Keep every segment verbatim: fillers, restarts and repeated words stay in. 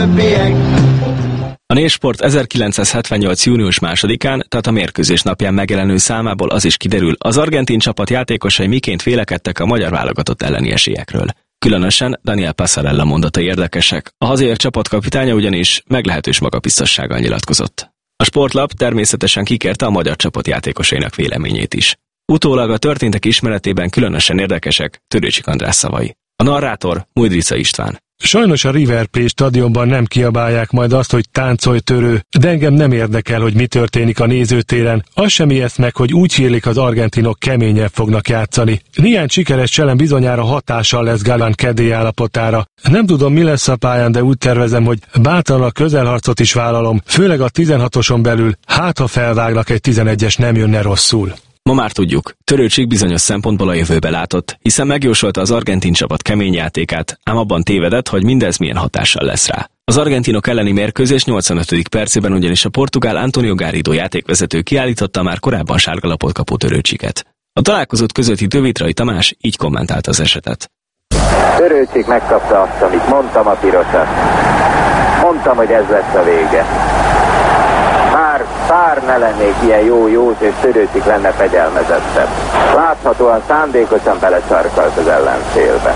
többiek. A Népsport ezerkilencszázhetvennyolc. június másodikán, tehát a mérkőzés napján megjelenő számából az is kiderül, az argentin csapat játékosai miként vélekedtek a magyar válogatott elleni esélyekről. Különösen Daniel Passarella mondatai érdekesek. A hazaiak csapatkapitánya ugyanis meglehetős magabiztossággal nyilatkozott. A Sportlap természetesen kikérte a magyar csapat játékosainak véleményét is. Utólag a történtek ismeretében különösen érdekesek Törőcsik András szavai. A narrátor Mudrica István. Sajnos a River Plate stadionban nem kiabálják majd azt, hogy táncolj törő, de engem nem érdekel, hogy mi történik a nézőtéren. Az sem ijeszt meg, hogy úgy hírlik, az argentinok keményebb fognak játszani. Néhány sikeres cselem bizonyára hatással lesz Galán kedély állapotára. Nem tudom, mi lesz a pályán, de úgy tervezem, hogy bátran a közelharcot is vállalom, főleg a tizenhatoson belül, hát ha felvágnak egy tizenegyes, nem jönne rosszul. Ma már tudjuk, Törőcsik bizonyos szempontból a jövőbe látott, hiszen megjósolta az argentin csapat kemény játékát, ám abban tévedett, hogy mindez milyen hatással lesz rá. Az argentinok elleni mérkőzés nyolcvanötödik percében ugyanis a portugál Antonio Garrido játékvezető kiállította már korábban sárgalapot kapó Törőcsiket. A találkozót közvetítő Vitrai Tamás így kommentálta az esetet. Törőcsik megkapta azt, amit mondtam, a pirosat. Mondtam, hogy ez lesz a vége. Már pár ne lennék ilyen jó jós, és Törőcsik lenne fegyelmezettebb. Láthatóan szándékosan belesarkalt az ellenfélbe.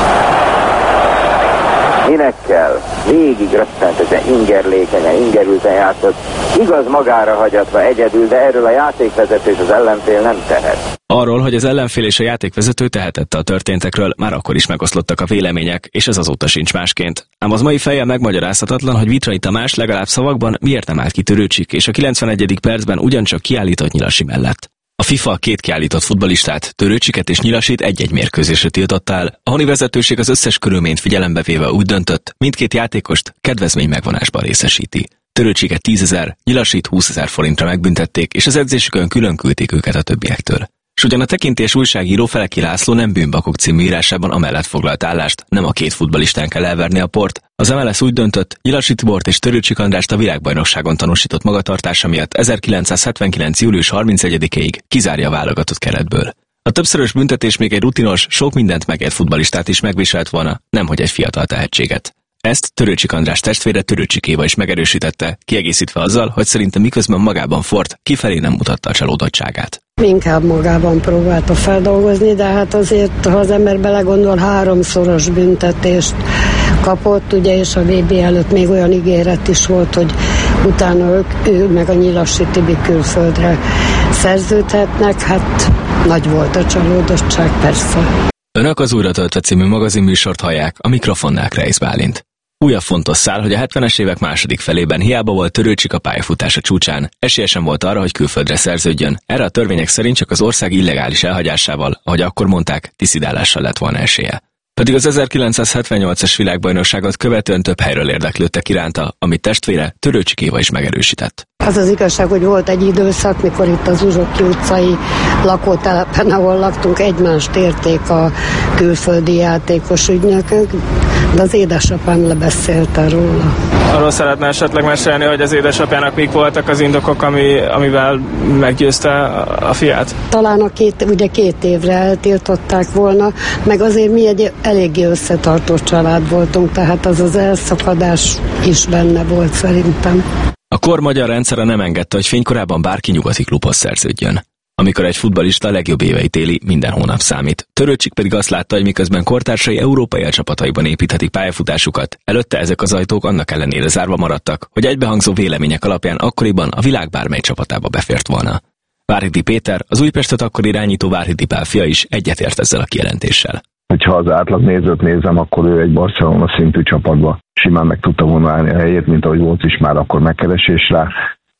Minek kell? Végig rösszentesen, ingerlékenyen, ingerülten játszott. Igaz, magára hagyatva egyedül, de erről a játékvezető és az ellenfél nem tehet. Arról, hogy az ellenfél és a játékvezető tehetette a történtekről, már akkor is megoszlottak a vélemények, és ez azóta sincs másként. Ám az mai fejjel megmagyarázhatatlan, hogy Vitrai Tamás legalább szavakban miért nem állt ki Törőcsik, és a kilencvenegyedik percben ugyancsak kiállított Nyilasi mellett. A FIFA két kiállított futballistát, Törőcsiket és Nyilasit egy-egy mérkőzésre tiltotta el. A honi vezetőség az összes körülményt figyelembe véve úgy döntött, mindkét játékost kedvezmény megvonásban részesíti. Törőcsiket tízezer, Nyilasit húszezer forintra megbüntették, és az edzésükön külön küldték őket a többiektől. S ugyan a tekintés újságíró Feleki László Nem bűnbakok című írásában amellett foglalt állást, nem a két futballistán kell elverni a port. Az em el es úgy döntött, Nyilasi Tibort és Törőcsik Andrást a világbajnokságon tanúsított magatartása miatt ezerkilencszázhetvenkilenc. július harmincegyedikéig kizárja a válogatott keretből. A többszörös büntetés még egy rutinos, sok mindent megért futballistát is megviselt volna, nemhogy egy fiatal tehetséget. Ezt Törőcsik András testvére Törőcsik Éva is megerősítette, kiegészítve azzal, hogy szerintem miközben magában Ford kifelé nem mutatta a csalódottságát. Inkább magában próbálta feldolgozni, de hát azért, ha az ember belegondol, háromszoros büntetést kapott, ugye, és a vé bé előtt még olyan ígéret is volt, hogy utána ők, ő meg a Nyilasi Tibi külföldre szerződhetnek, hát nagy volt a csalódottság, persze. Önök az Újra töltve című magazinműsort hallják, a mikrofonnál Kreisz Bálint. Újabb fontos szál, hogy a hetvenes évek második felében hiába volt Törőcsik a pályafutása csúcsán, esélye sem volt arra, hogy külföldre szerződjön. Erre a törvények szerint csak az ország illegális elhagyásával, ahogy akkor mondták, diszidálással lett volna esélye. Pedig az ezerkilencszázhetvennyolcas világbajnokságot követően több helyről érdeklődtek iránta, amit testvére Törőcsik Éva is megerősített. Az az igazság, hogy volt egy időszak, mikor itt az Uzsoki utcai lakótelepen, ahol laktunk, egymást érték a külföldi játékos ügynökök, de az édesapám lebeszélte róla. Arról szeretne esetleg mesélni, hogy az édesapjának mik voltak az indokok, ami, amivel meggyőzte a fiát? Talán a két, ugye két évre eltiltották volna, meg azért mi egy eléggé összetartó család voltunk, tehát az az elszakadás is benne volt szerintem. A kor magyar rendszere nem engedte, hogy fénykorában bárki nyugati klubhoz szerződjön. Amikor egy futballista a legjobb éveit éli, minden hónap számít. Törőcsik pedig azt látta, hogy miközben kortársai európai elcsapataiban építhetik pályafutásukat, előtte ezek az ajtók annak ellenére zárva maradtak, hogy egybehangzó vélemények alapján akkoriban a világ bármely csapatába befért volna. Várhidi Péter, az Újpestet akkor irányító Várhidi Pál fia is egyetért ezzel a kijelentéssel. Hogyha az átlag nézőt nézem, akkor ő egy Barcelona szintű csapatba simán meg tudta volna állni a helyét, mint ahogy volt is már akkor megkeresésre.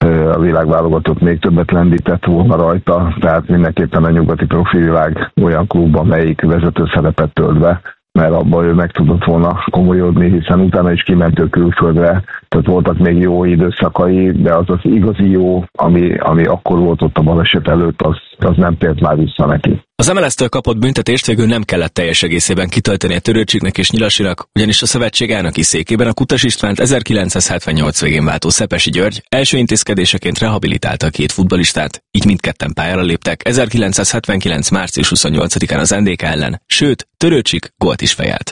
A világválogatott még többet lendített volna rajta, tehát mindenképpen a nyugati profivilág olyan klubban, melyik vezető szerepet tölt be, mert abban ő meg tudott volna komolyodni, hiszen utána is kiment ő külföldre, tehát voltak még jó időszakai, de az az igazi jó, ami, ami akkor volt ott a baleset előtt, az, az nem tért már vissza neki. Az em el es-től kapott büntetést végül nem kellett teljes egészében kitölteni a Törőcsiknek és Nyilasinak, ugyanis a szövetség elnöki székében a Kutas Istvánt ezerkilencszázhetvennyolc végén váltó Szepesi György első intézkedéseként rehabilitálta a két futballistát, így mindketten pályára léptek ezerkilencszázhetvenkilenc. március huszonnyolcadikán az en dé ká ellen, sőt, Törőcsik gólt is fejelt.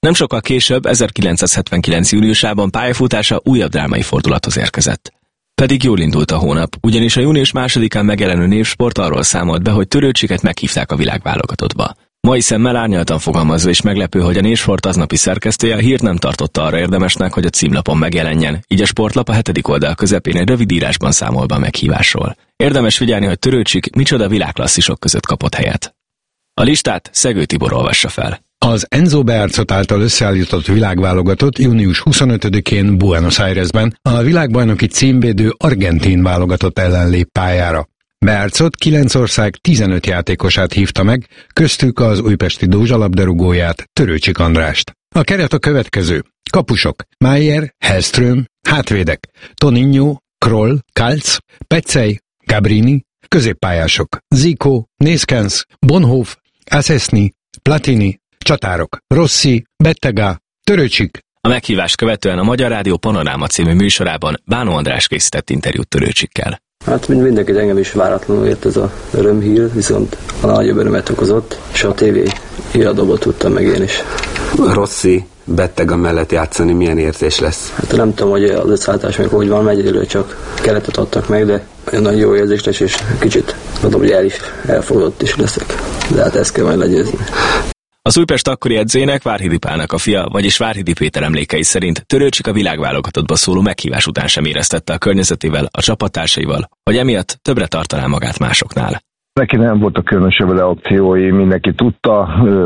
Nem sokkal később, ezerkilencszázhetvenkilenc júniusában pályafutása újabb drámai fordulathoz érkezett. Pedig jól indult a hónap, ugyanis a június másodikán megjelenő Népsport arról számolt be, hogy Törőcsiket meghívták a világválogatottba. Mai szemmel árnyaltan fogalmazva is meglepő, hogy a Népsport aznapi szerkesztője a hírt nem tartotta arra érdemesnek, hogy a címlapon megjelenjen, így a sportlap a hetedik oldal közepén egy rövid írásban számol be a meghívásról. Érdemes figyelni, hogy Törőcsik micsoda világklasszisok között kapott helyet. A listát Szegő Tibor olvassa fel. Az Enzo Bearzot által összeállított világválogatott június huszonötödikén Buenos Airesben a világbajnoki címvédő argentin válogatott ellen lép pályára. Bearzot kilenc ország tizenöt játékosát hívta meg, köztük az újpesti Dózsa labdarúgóját, Törőcsik Andrást. A keret a következő. Kapusok: Maier, Hellström, hátvédek: Toninho, Kroll, Kalc, Petzej, Gabrini, középpályások: Zico, Nészkens, Bonhoff, Asesni, Platini, csatárok: Rossi, Bettega, Törőcsik. A meghívást követően a Magyar Rádió Panoráma című műsorában Bánó András készített interjút Törőcsikkel. Hát mind mindenki, engem is váratlanul ért ez a örömhír, viszont a nagyobb örömet okozott, és a tévé híradóból tudtam meg én is. Rossi, Bettega mellett játszani milyen érzés lesz? Hát nem tudom, hogy az összeállítás még hogy van, egyelőre csak keretet adtak meg, de nagyon jó érzés lesz, és kicsit mondom, hogy el is elfogadott is leszek. De hát ezt kell majd legyőzni. Az Újpest akkori edzőjének, Várhidi Pálnak a fia, vagyis Várhidi Péter emlékei szerint Törőcsik a világválogatottba szóló meghívás után sem éreztette a környezetével, a csapattársaival, hogy emiatt többre tartaná magát másoknál. Neki nem voltak különösebb reakciói, mindenki tudta,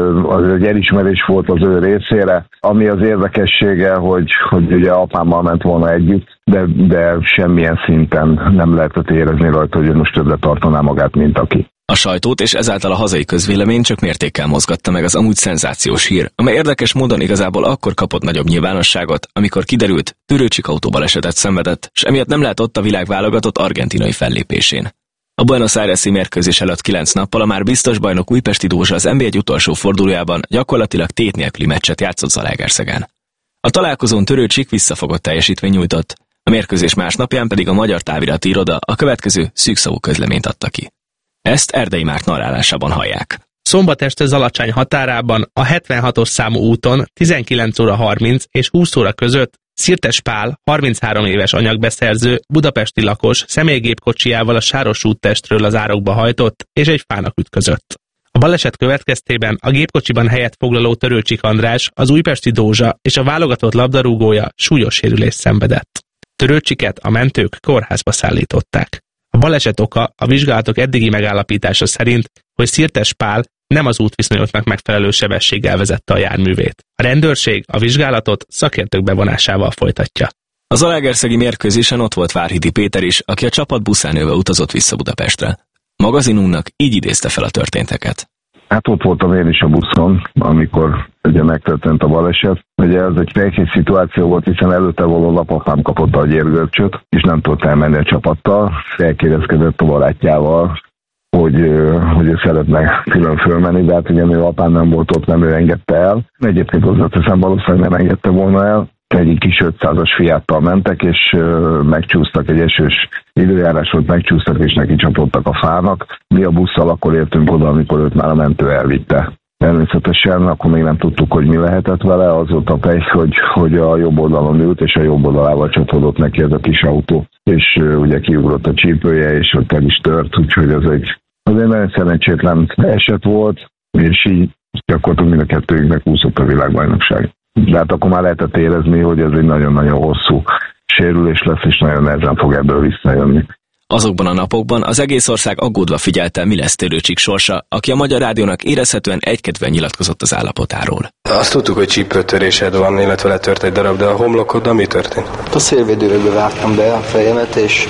az egy elismerés volt az ő részére. Ami az érdekessége, hogy, hogy ugye apámmal ment volna együtt, de, de semmilyen szinten nem lehetett érezni rajta, hogy most többre tartaná magát, mint aki. A sajtót és ezáltal a hazai közvélemény csak mértékkel mozgatta meg az amúgy szenzációs hír, amely érdekes módon igazából akkor kapott nagyobb nyilvánosságot, amikor kiderült, Törőcsik autóbalesetet szenvedett, és emiatt nem lehet ott a világválogatott argentinai fellépésén. A Buenos Aires-i mérkőzés előtt kilenc nappal a már biztos bajnok Újpesti Dózsa az en bé egy utolsó fordulójában gyakorlatilag tét nélküli meccset játszott Zalaegerszegen. A találkozón Törőcsik visszafogott teljesítmény nyújtott, a mérkőzés másnapján pedig a Magyar Távirati Iroda a következő szűkszavú közleményt adta ki. Ezt Erdei Márk narrálásában hallják. Szombat este Zalacsány határában a hetvenhatos számú úton tizenkilenc óra harminc és húsz óra között Szirtes Pál, harminchárom éves anyagbeszerző, budapesti lakos személygépkocsijával a Sáros úttestről az árokba hajtott és egy fának ütközött. A baleset következtében a gépkocsiban helyet foglaló Törőcsik András, az újpesti Dózsa és a válogatott labdarúgója súlyos sérülést szenvedett. Törőcsiket a mentők kórházba szállították. A baleset oka a vizsgálatok eddigi megállapítása szerint, hogy Szirtes Pál nem az útviszonyoknak megfelelő sebességgel vezette a járművét. A rendőrség a vizsgálatot szakértők bevonásával folytatja. A zalaegerszegi mérkőzésen ott volt Várhidi Péter is, aki a csapat buszán ülve utazott vissza Budapestre. Magazinunknak így idézte fel a történteket. Hát ott voltam én is a buszon, amikor ugye megtörtént a baleset. Ugye ez egy felkész szituáció volt, hiszen előtte való napapám kapott a gyérgörcsöt, és nem tudott elmenni a csapattal. Felkérdezkedett a barátjával, hogy, hogy ő szeretne külön fölmenni, de hát ugye mi apám nem volt ott, nem ő engedte el. Egyébként hozzáteszem, valószínűleg nem engedte volna el. Egy kis ötszázas Fiattal mentek, és megcsúsztak, egy esős időjárás volt, megcsúsztak, és neki csapottak a fának. Mi a busszal akkor értünk oda, amikor őt már a mentő elvitte. Természetesen akkor még nem tudtuk, hogy mi lehetett vele, az volt a pej, hogy, hogy a jobb oldalon ült, és a jobb oldalával csapódott neki ez a kis autó. És ugye kiugrott a csípője, és ott el is tört, úgyhogy az egy, az egy nagyon szerencsétlen eset volt, és így gyakorlatilag mind a kettőnknek úszott a világbajnokság. De hát akkor már lehetett érezni, hogy ez egy nagyon-nagyon hosszú sérülés lesz, és nagyon nehezen fog ebből visszajönni. Azokban a napokban az egész ország aggódva figyelte, mi lesz Törőcsik sorsa, aki a Magyar Rádiónak érezhetően egykedvűen nyilatkozott az állapotáról. Azt tudtuk, hogy csípőtörésed van, illetve letört egy darab, de a homlokoddal mi történt? A szélvédőbe vágtam be a fejemet, és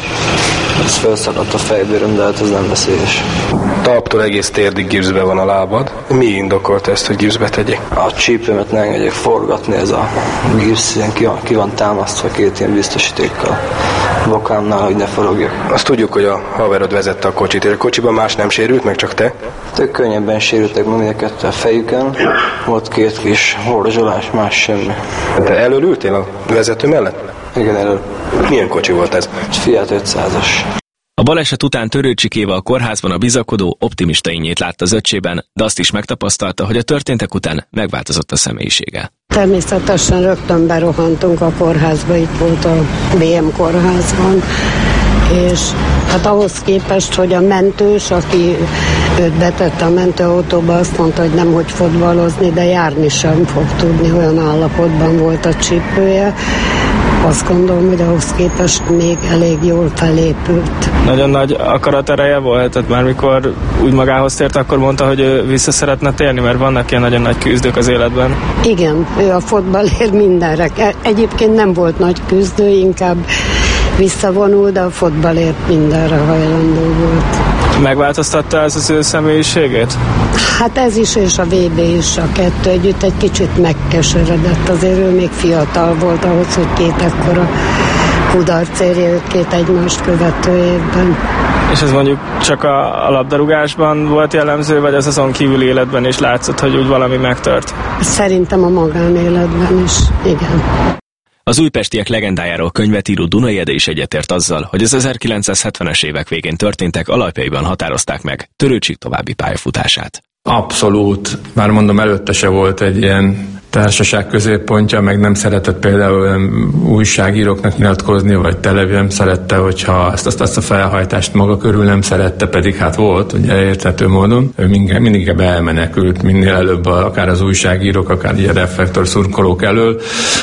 ez felszakadt a fejbőröm, de hát ez nem veszélyes. Talptól egész térdig gipszbe van a lábad. Mi indokolt ezt, hogy gipszbe tegyék? A csípőmet ne engedjék forgatni, ez a gipsz ilyen ki van, ki van támasztva két ilyen biztosítékkal bokámnál, hogy ne forogjak. Azt tudjuk, hogy a haverod vezette a kocsit, és a kocsiban más nem sérült, meg csak te? Tök könnyebben sérültek meg mind a kettő a fejüken. Volt két kis horzsolás, más semmi. Te elől ültél a vezető mellett? Igen, elől. Milyen kocsi volt ez? Fiat ötszázas. A baleset után Törőcsik Éva a kórházban a bizakodó, optimista ínjét látta az öccsében, de azt is megtapasztalta, hogy a történtek után megváltozott a személyisége. Természetesen rögtön berohantunk a kórházba, itt volt a bé em kórházban, és hát ahhoz képest, hogy a mentős, aki őt betette a mentőautóba, azt mondta, hogy nem hogy fotbalozni, de járni sem fog tudni, olyan állapotban volt a csípője. Azt gondolom, hogy ahhoz képest még elég jól felépült. Nagyon nagy akaratereje volt, tehát már mikor úgy magához tért, akkor mondta, hogy ő vissza szeretne térni, mert vannak ilyen nagyon nagy küzdők az életben. Igen, ő a fotballért mindenre. Egyébként nem volt nagy küzdő, inkább visszavonul, de a fotballért mindenre hajlandó volt. Megváltoztatta ez az ő személyiségét? Hát ez is, és a vé bé is, a kettő együtt egy kicsit megkeseredett. Azért ő még fiatal volt ahhoz, hogy két ekkora kudarc érje őt két egymást követő évben. És ez mondjuk csak a, a labdarúgásban volt jellemző, vagy az azon kívüli életben is látszott, hogy úgy valami megtört? Szerintem a magánéletben is, igen. Az újpestiek legendájáról könyvet író Dunai Ede is egyetért azzal, hogy az ezerkilencszázhetvenes évek végén történtek alapjaiban határozták meg Törőcsik további pályafutását. Abszolút, már mondom, előtte se volt egy ilyen társaság középpontja, meg nem szeretett például újságíróknak nyilatkozni, vagy televízió nem szerette, hogyha ezt, azt, azt a felhajtást maga körül nem szerette, pedig hát volt, ugye érthető módon. Ő mindig, mindig elmenekült, minél előbb akár az újságírók, akár a reflektor szurkolók elől,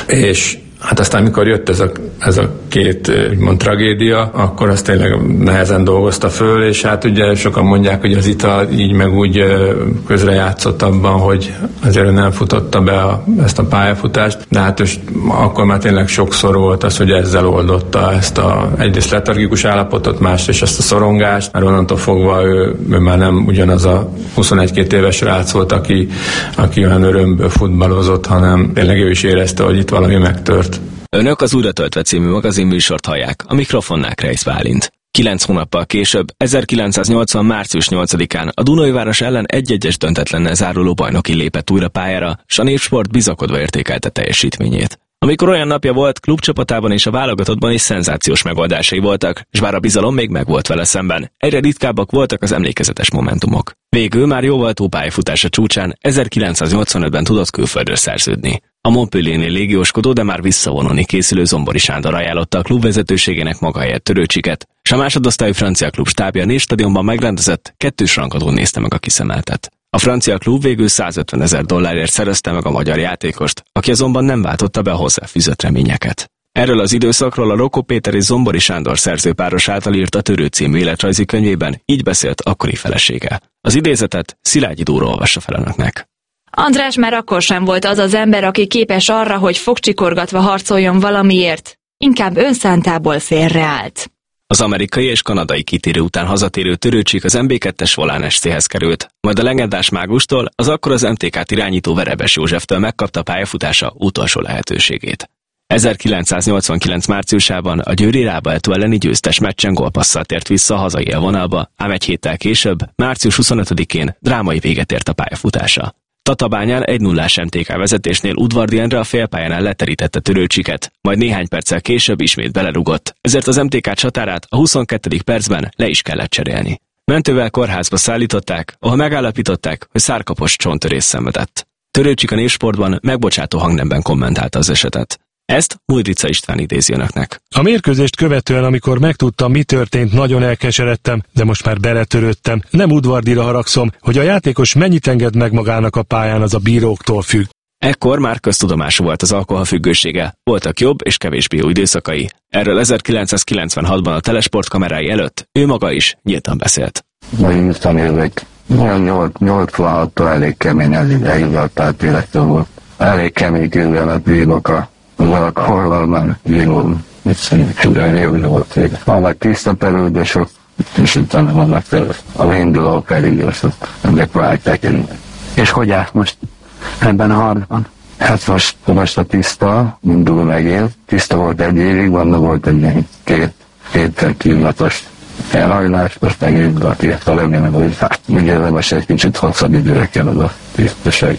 és hát aztán, amikor jött ez a, ez a két úgymond tragédia, akkor azt tényleg nehezen dolgozta föl, és hát ugye sokan mondják, hogy az ital így meg úgy közrejátszott abban, hogy azért nem futotta be a, ezt a pályafutást, de hát és akkor már tényleg sokszor volt az, hogy ezzel oldotta ezt a egyrészt letargikus állapotot, másrészt ezt a szorongást, mert onnantól fogva ő, ő már nem ugyanaz a huszonegy-két éves rác volt, aki, aki olyan örömből futballozott, hanem tényleg ő is érezte, hogy itt valami megtört. Önök az Újra töltve című magazinműsort hallják, a mikrofonnál Kreisz Bálint. Kilenc hónappal később, ezerkilencszáznyolcvan. március nyolcadikán a Dunajváros ellen egy-egyes döntetlennel záruló bajnoki lépett újra pályára, s a Népsport bizakodva értékelte teljesítményét. Amikor olyan napja volt, klubcsapatában és a válogatottban is szenzációs megoldásai voltak, s bár a bizalom még megvolt vele szemben, egyre ritkábbak voltak az emlékezetes momentumok. Végül már jóval túl pályafutása csúcsán ezerkilencszáznyolcvanötben tudott külföldre szerződni. A Montpelliernél légióskodó, de már visszavonulni készülő Zombori Sándor ajánlotta a klub vezetőségének maga helyett Törőcsiket, s a másodosztályú francia klub stábja a Néstadionban megrendezett kettős rangadón nézte meg a kiszemeltet. A francia klub végül százötven ezer dollárért szerezte meg a magyar játékost, aki azonban nem váltotta be a hozzáfűzött reményeket. Erről az időszakról a Rokó Péter és Zombori Sándor szerzőpáros által írt a Törő című életrajzi könyvében így beszélt akkori felesége. Az idézetet Szilágyi Dóra olvassa fel önöknek. András már akkor sem volt az az ember, aki képes arra, hogy fogcsikorgatva harcoljon valamiért, inkább önszántából félreállt. Az amerikai és kanadai kitérő után hazatérő Törőcsik az em bé kettes Volán es céhez került, majd a legendás mágustól, az akkor az em té kát irányító Verebes Józseftől megkapta pályafutása utolsó lehetőségét. ezerkilencszáznyolcvankilenc. márciusában a győri Rábaetó elleni győztes meccsen gólpasszal tért vissza a hazai élvonalba, ám egy héttel később, március huszonötödikén drámai véget ért a pályafutása. Tatabányán egy nullás em té ká vezetésnél Udvardi Endre a félpályán leterítette Törőcsiket, majd néhány perccel később ismét belerugott, ezért az em té ká csatárát a huszonkettedik percben le is kellett cserélni. Mentővel kórházba szállították, ahol megállapították, hogy szárkapos csonttörés szenvedett. Törőcsik a Népsportban megbocsátó hangnemben kommentálta az esetet. Ezt Mújdrica István idézi önöknek. A mérkőzést követően, amikor megtudtam, mi történt, nagyon elkeseredtem, de most már beletörődtem. Nem Udvardira haragszom, hogy a játékos mennyit enged meg magának a pályán, az a bíróktól függ. Ekkor már köztudomású volt az alkoholfüggősége, voltak jobb és kevésbé jó időszakai. Erről ezerkilencszázkilencvenhatban a Telesport kamerái előtt ő maga is nyíltan beszélt. Nyíltan élek. nyolcvanhattól elég kemény elhíváltált életem volt. Elég kemény küzdelmet bírok a valak horlalmán bírom. Mit szerint csúrán jó volt ég. Vannak tiszta perődösök, és utána vannak a induló perődösök. Ennek válták. És hogy állt most ebben a harcban? Hát most, most a tiszta indul megél. Tiszta volt egy évig, vannak volt egy két, két kínatos elhajlás, most megint a tiszta remélem, hogy hát mindjárt most egy kicsit hosszabb időre kell az a tisztaság.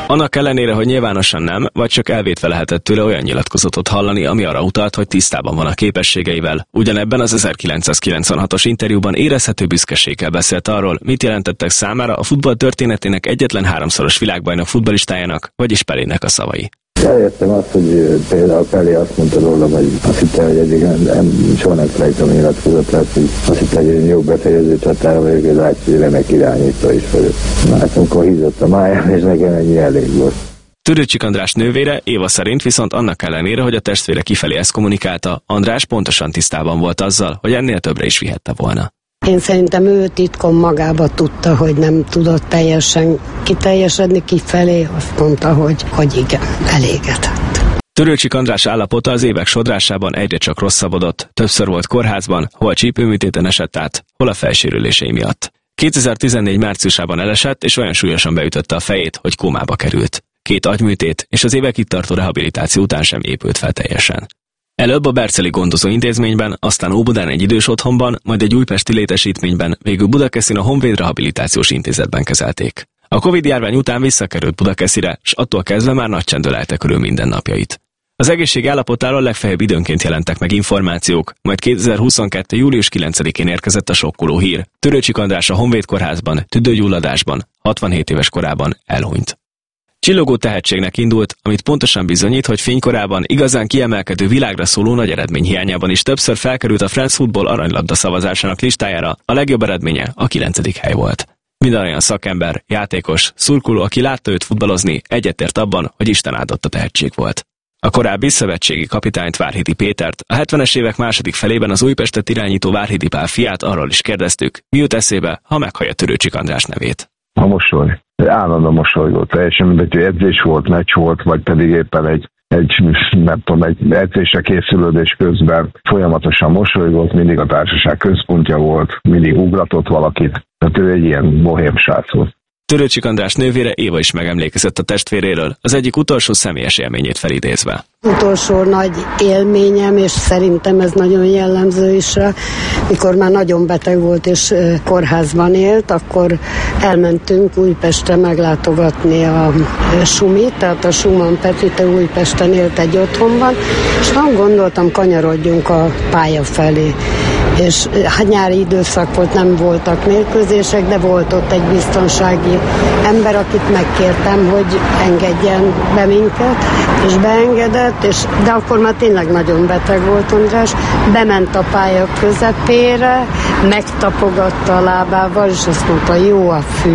Annak ellenére, hogy nyilvánosan nem, vagy csak elvétve lehetett tőle olyan nyilatkozatot hallani, ami arra utalt, hogy tisztában van a képességeivel. Ugyanebben az ezerkilencszázkilencvenhatos interjúban érezhető büszkeséggel beszélt arról, mit jelentettek számára a futball történetének egyetlen háromszoros világbajnok futballistájának, vagyis Pelének a szavai. Eljöttem azt, hogy például Pelé azt mondta róla, hogy azt hitte, hogy egyik nem, soha nem felejtem a nyilatkozat lesz, hogy azt hitte, hogy én jobb befejező csatára vagyok, ez át, hogy remek irányító is vagyok. Hát amikor hízott a máján, és nekem ennyi elég volt. Törőcsik András nővére Éva szerint viszont annak ellenére, hogy a testvére kifelé ezt kommunikálta, András pontosan tisztában volt azzal, hogy ennél többre is vihette volna. Én szerintem ő titkon magába tudta, hogy nem tudott teljesen kiteljesedni kifelé, azt mondta, hogy, hogy igen, elégedett. Törőcsik András állapota az évek sodrásában egyre csak rosszabbodott, többször volt kórházban, hol csípőműtéten esett át, hol a fejsérülései miatt. kétezer-tizennégy márciusában elesett, és olyan súlyosan beütötte a fejét, hogy kómába került. Két agyműtét és az évekig tartó rehabilitáció után sem épült fel teljesen. Előbb a Berceli gondozó intézményben, aztán Óbudán egy idős otthonban, majd egy újpesti létesítményben, végül Budakeszin a Honvéd Rehabilitációs Intézetben kezelték. A Covid-járvány után visszakerült Budakeszire, s attól kezdve már nagy csend ölelte körül mindennapjait. Az egészség állapotáról legfeljebb időnként jelentek meg információk, majd kétezer-huszonkettő. július kilencedikén érkezett a sokkoló hír. Törőcsik András a Honvéd kórházban, tüdőgyulladásban, hatvanhét éves korában elhunyt. Csillogó tehetségnek indult, amit pontosan bizonyít, hogy fénykorában igazán kiemelkedő világra szóló nagy eredmény hiányában is többször felkerült a France Football aranylabda szavazásának listájára, a legjobb eredménye a kilencedik hely volt. Minden olyan szakember, játékos, szurkoló, aki látta őt futballozni, egyetért abban, hogy Isten áldotta tehetség volt. A korábbi szövetségi kapitányt, Várhidi Pétert, a hetvenes évek második felében az Újpestet irányító Várhidi Pál fiát arról is kérdeztük, mi jut eszébe, ha meghallja Törőcsik András nevét. A mosoly. Állandó mosolygó. Teljesen mindegy, hogy edzés volt, meccs volt, vagy pedig éppen egy, egy, nem tudom, egy edzésre készülődés közben folyamatosan mosolygott, mindig a társaság központja volt, mindig ugratott valakit. Tehát ő egy ilyen bohém srác volt. Törőcsik András nővére Éva is megemlékezett a testvéréről, az egyik utolsó személyes élményét felidézve. Utolsó nagy élményem, és szerintem ez nagyon jellemző is rá, mikor már nagyon beteg volt és kórházban élt, akkor elmentünk Újpestre meglátogatni a Sumit, tehát a Schumann Petite Újpesten élt egy otthonban, és nem gondoltam, kanyarodjunk a pálya felé. És hát nyári időszak volt, nem voltak mérkőzések, de volt ott egy biztonsági ember, akit megkértem, hogy engedjen be minket, és beengedett, és, de akkor már tényleg nagyon beteg volt András, bement a pálya közepére, megtapogatta a lábával, és azt mondta, jó a fű.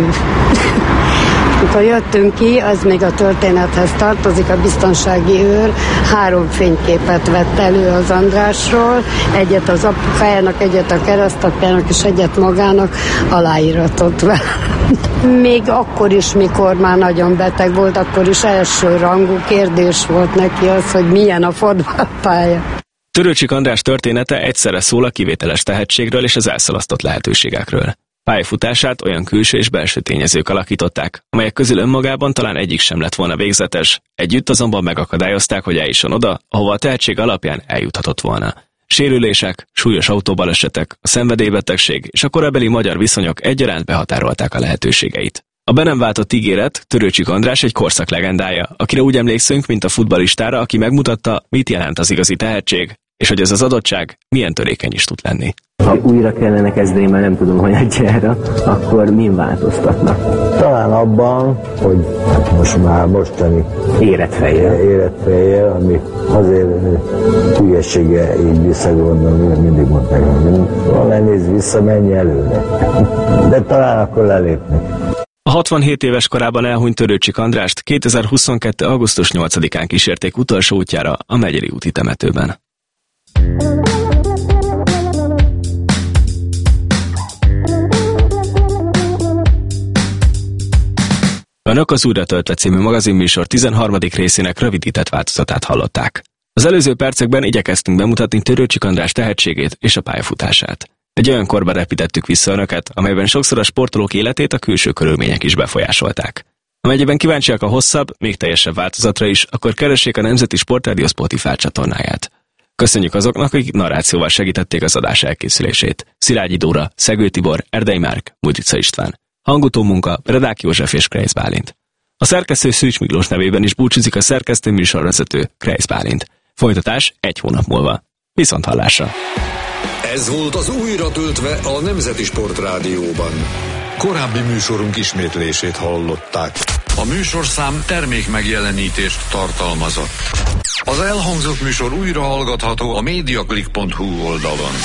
Amikor jöttünk ki, az még a történethez tartozik, a biztonsági őr három fényképet vett elő az Andrásról, egyet az apukájának, egyet a keresztapjának, és egyet magának, aláíratott vele. Még akkor is, mikor már nagyon beteg volt, akkor is első rangú kérdés volt neki az, hogy milyen a fotballpálya. Törőcsik András története egyszerre szól a kivételes tehetségről és az elszalasztott lehetőségekről. Pályafutását olyan külső és belső tényezők alakították, amelyek közül önmagában talán egyik sem lett volna végzetes, együtt azonban megakadályozták, hogy eljusson oda, ahova a tehetség alapján eljuthatott volna. Sérülések, súlyos autóbalesetek, a szenvedélybetegség és a korabeli magyar viszonyok egyaránt behatárolták a lehetőségeit. A be nem váltott ígéret, Törőcsik András egy korszak legendája, akire úgy emlékszünk, mint a futballistára, aki megmutatta, mit jelent az igazi tehetség, és hogy ez az adottság milyen törékeny is tud lenni. Ha újra kellene kezdeni, mert nem tudom, hogy egyára, akkor min változtatnak? Talán abban, hogy hát most már mostani érett fejjel, érett fejjel, ami azért hülyesége így visszagondolni, mindig mondták, hogy valami nézd vissza, menj előre. De talán akkor lelépnek. A hatvanhét éves korában elhunyt Törőcsik Andrást kétezer-huszonkettő. augusztus nyolcadikán kísérték utolsó útjára a Megyeri úti temetőben. Önök az Újra töltve című magazinműsor tizenharmadik részének rövidített változatát hallották. Az előző percekben igyekeztünk bemutatni Törőcsik András tehetségét és a pályafutását. Egy olyan korba repítettük vissza önöket, amelyben sokszor a sportolók életét a külső körülmények is befolyásolták. Amennyiben kíváncsiak a hosszabb, még teljesebb változatra is, akkor keressék a Nemzeti Sportrádió Spotify csatornáját. Köszönjük azoknak, akik narrációval segítették az adás elkészülését. Szilágyi Dóra, Szegő Tibor, Erdei Márk, Mújdica István. Hangutó munka, Redák József és Kreisz Bálint. A szerkesztő Szűcs Miklós nevében is búcsúzik a szerkesztő műsorvezető Kreisz Bálint. Folytatás egy hónap múlva. Viszont hallásra! Ez volt az Újra töltve a Nemzeti Sportrádióban. Korábbi műsorunk ismétlését hallották. A műsorszám termék megjelenítést tartalmazott. Az elhangzott műsor újra hallgatható a mediaclick pont hu oldalon.